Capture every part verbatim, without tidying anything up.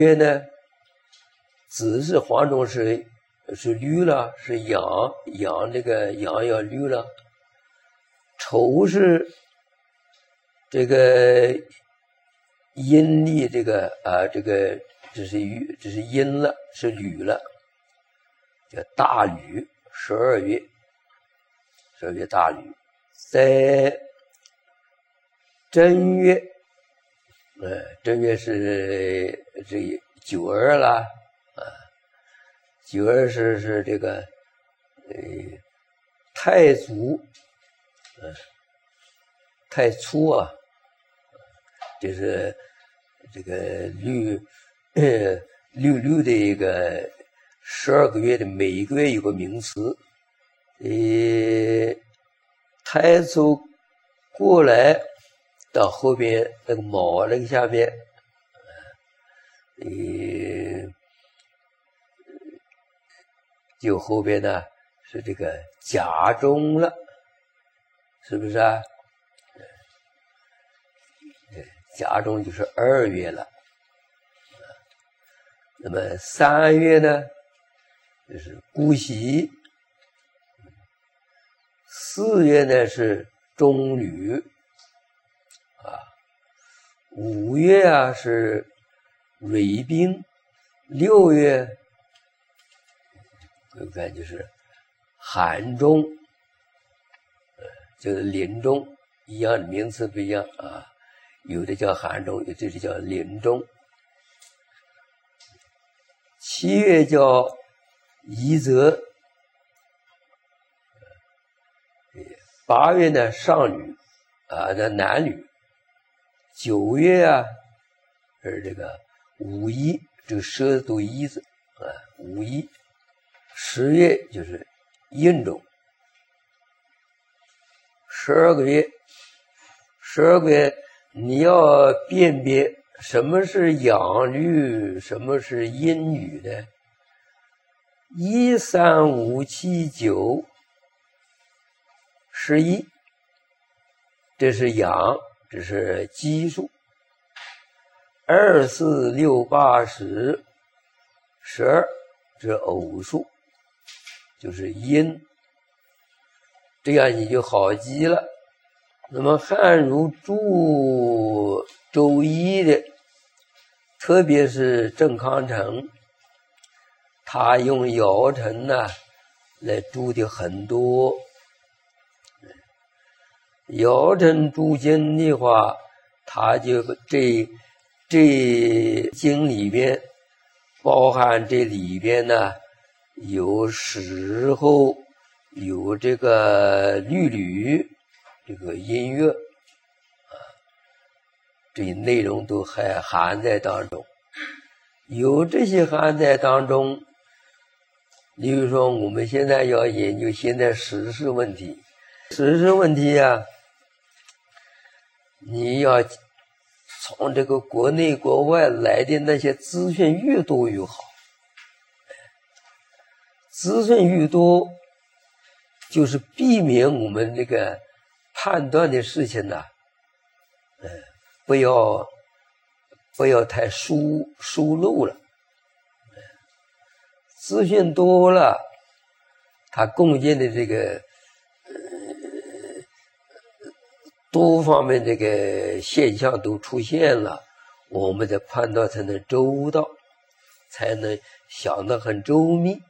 月呢，子是黄种是是绿了，是阳阳这个阳要绿了。丑是这个阴历这个啊这个这是雨这是阴了，是吕了，叫大吕，十二月，十二月大吕，在正月，呃，正月是这九二啦，啊，九二是是这个呃太祖，呃，太初啊，这是这个绿呃绿绿的一个十二个月的每一个月有个名词，呃，太初过来到后边那个卯那个下面，呃，就后边呢是这个甲中了，是不是啊？甲中就是二月了。那么三月呢，就是姑息；四月呢是中吕，啊，五月啊是蕊兵，六月我看就是寒中，呃，就是临中，一样的名词不一样啊，有的叫寒中，有的叫临中。七月叫夷则，八月呢上吕，啊，那南吕。九月啊是这个五一，这个蛇读一字啊，五一。十月就是印中。十二个月，十二个月你要辨别什么是阳历，什么是阴历呢？一三五七九十一，这是阳，这是奇数。二四六八十十二，这是偶数，就是阴。这样你就好记了。那么汉儒注周易的，特别是郑康成，他用爻辞呢来注的很多。爻辞注经的话，他就这这经里边包含这里边呢有时候有这个律吕，这个音乐啊，这些内容都还含在当中。有这些含在当中，比如说我们现在要研究现在时事问题，时事问题啊，你要从这个国内国外来的那些资讯越多越好，资讯越多就是避免我们这个判断的事情呢，呃，不要不要太疏疏漏了。资讯多了，它共建的这个呃多方面这个现象都出现了，我们的判断才能周到，才能想得很周密。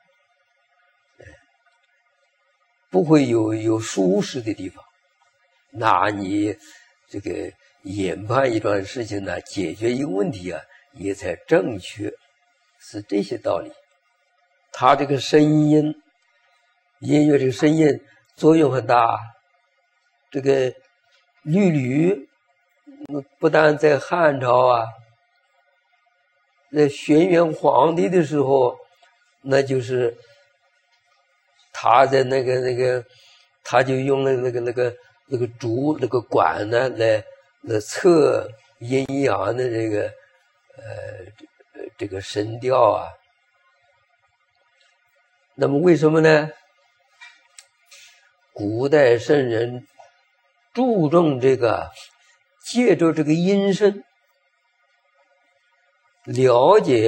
不会有有疏失的地方，那你这个研判一段事情呢，解决一个问题啊，也才正确，是这些道理。它这个声音，音乐这个声音作用很大。这个律吕不但在汉朝啊，在轩辕皇帝的时候，那就是他在那个那个，他就用了那个那个那个竹那个管呢，来来测阴阳的这个呃这个声调啊。那么为什么呢？古代圣人注重这个，借着这个音声了解